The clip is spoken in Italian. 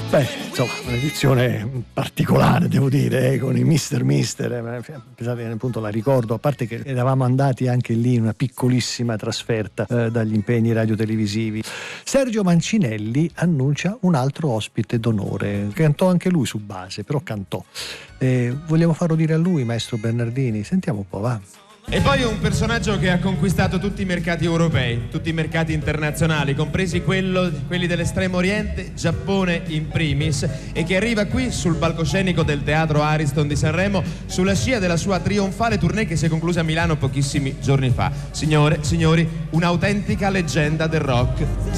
Beh, insomma, un'edizione particolare, devo dire, con i Mister. Pensate, appunto, la ricordo, a parte che eravamo andati anche lì in una piccolissima trasferta dagli impegni radiotelevisivi. Sergio Mancinelli annuncia un altro ospite d'onore. Cantò anche lui su base, però cantò. Vogliamo farlo dire a lui, maestro Bernardini? Sentiamo un po', va. E poi è un personaggio che ha conquistato tutti i mercati europei, tutti i mercati internazionali, compresi quelli dell'estremo oriente, Giappone in primis, e che arriva qui sul palcoscenico del Teatro Ariston di Sanremo sulla scia della sua trionfale tournée che si è conclusa a Milano pochissimi giorni fa. Signore, signori, un'autentica leggenda del rock,